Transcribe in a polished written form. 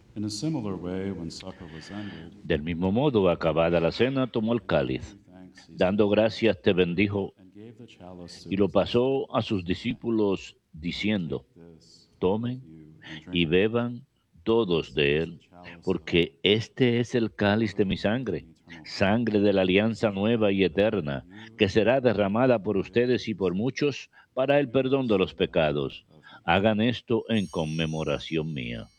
In a similar way, when supper was ended, Del mismo modo, acabada la cena, tomó el after cáliz. giving thanks, he said, Dando gracias, te bendijo and gave the chalice to y lo his pasó a disciples, sus saying, discípulos, take diciendo, this, all of tomen you, and y drink from it. beban todos This de is the él, chalice of porque este es el the cáliz de mi covenant sangre, and eternal sangre de covenant, la which alianza is shed nueva y for eterna, you que and será many derramada for por the ustedes y por forgiveness of muchos sins. para el Do perdón de this los in remembrance pecados. of me. Hagan esto en conmemoración mía.